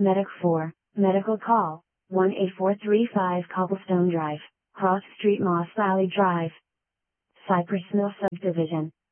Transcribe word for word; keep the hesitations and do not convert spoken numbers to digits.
Medic four, medical call, one eight four three five Cobblestone Drive, Cross Street, Moss Valley Drive, Cypress Mill Subdivision.